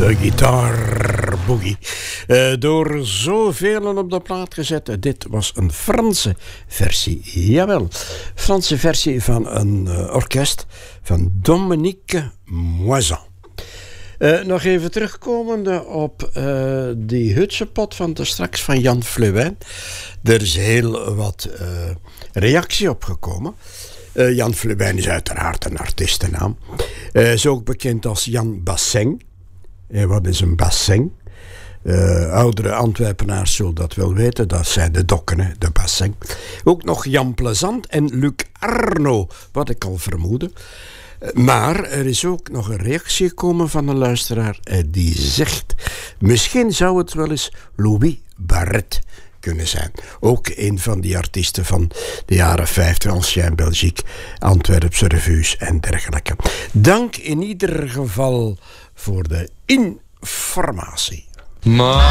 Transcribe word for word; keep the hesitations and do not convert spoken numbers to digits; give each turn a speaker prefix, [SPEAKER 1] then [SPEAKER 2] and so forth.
[SPEAKER 1] De gitaarboogie. Uh, door zoveel op de plaat gezet. Dit was een Franse versie. Jawel. Franse versie van een uh, orkest van Dominique Moisan. Uh, nog even terugkomende op uh, die hutsepot van de straks van Jan Fluwijn. Er is heel wat uh, reactie op gekomen. Uh, Jan Fluwijn is uiteraard een artiestennaam. Hij uh, is ook bekend als Jan Basseng. Uh, wat is een Basseng? Uh, oudere Antwerpenaars zullen dat wel weten. Dat zijn de dokken, hè, de Basseng. Ook nog Jan Plezant en Luc Arno, wat ik al vermoedde. Maar er is ook nog een reactie gekomen van een luisteraar die zegt: misschien zou het wel eens Louis Barret kunnen zijn. Ook een van die artiesten van de jaren vijftig, Ancien Belgique, Antwerpse revues en dergelijke. Dank in ieder geval voor de informatie.
[SPEAKER 2] Ma